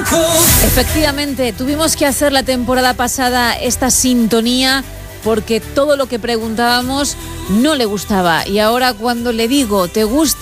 Efectivamente, tuvimos que hacer la temporada pasada esta sintonía porque todo lo que preguntábamos no le gustaba. Y ahora cuando le digo, ¿te gusta